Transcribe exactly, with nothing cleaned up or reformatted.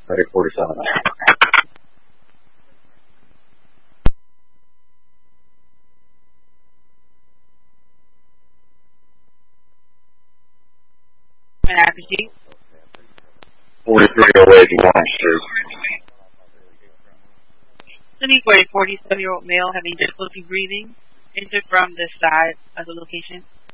Medic forty-seven. An accuracy. forty-three oh eight, Warren Street. Sending for a forty-seven-year-old male having difficulty breathing. Entered from the side of the location.